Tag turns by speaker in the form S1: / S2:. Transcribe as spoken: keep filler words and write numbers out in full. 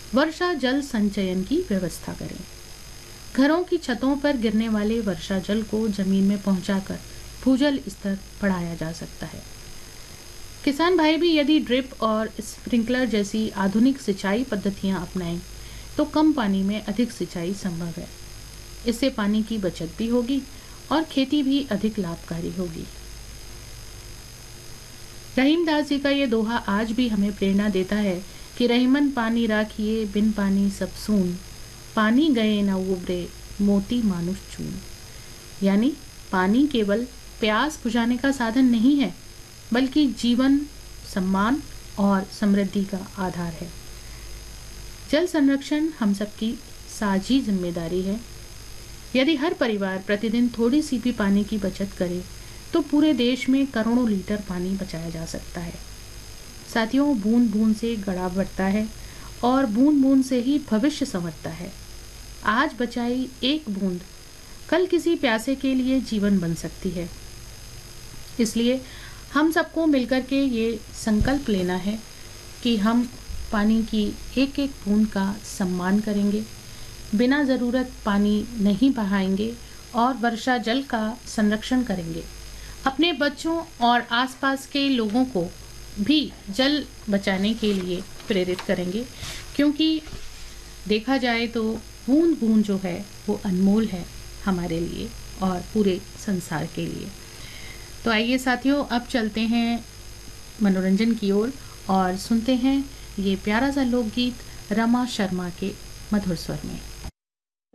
S1: वर्षा जल संचयन की व्यवस्था करें। घरों की छतों पर गिरने वाले वर्षा जल को जमीन में पहुंचाकर भूजल स्तर बढ़ाया जा सकता है। किसान भाई भी यदि ड्रिप और स्प्रिंकलर जैसी आधुनिक सिंचाई पद्धतियां अपनाएं तो कम पानी में अधिक सिंचाई संभव है। इससे पानी की बचत भी होगी और खेती भी अधिक लाभकारी होगी। रहीमदास जी का ये दोहा आज भी हमें प्रेरणा देता है कि रहीमन पानी राखिए बिन पानी सब सून, पानी गए न उबरे मोती मानुष चून। यानी पानी केवल प्यास बुझाने का साधन नहीं है, बल्कि जीवन, सम्मान और समृद्धि का आधार है। जल संरक्षण हम सबकी साझी जिम्मेदारी है। यदि हर परिवार प्रतिदिन थोड़ी सी भी पानी की बचत करे तो पूरे देश में करोड़ों लीटर पानी बचाया जा सकता है। साथियों, बूंद बूंद से गड़ा बढ़ता है और बूंद बूंद से ही भविष्य संवरता है। आज बचाई एक बूंद कल किसी प्यासे के लिए जीवन बन सकती है। इसलिए हम सबको मिलकर के ये संकल्प लेना है कि हम पानी की एक एक बूंद का सम्मान करेंगे, बिना ज़रूरत पानी नहीं बहाएंगे और वर्षा जल का संरक्षण करेंगे। अपने बच्चों और आसपास के लोगों को भी जल बचाने के लिए प्रेरित करेंगे, क्योंकि देखा जाए तो बूंद बूंद जो है वो अनमोल है हमारे लिए और पूरे संसार के लिए। तो आइए साथियों, अब चलते हैं मनोरंजन की ओर और सुनते हैं ये प्यारा सा लोकगीत रमा शर्मा के मधुर स्वर में।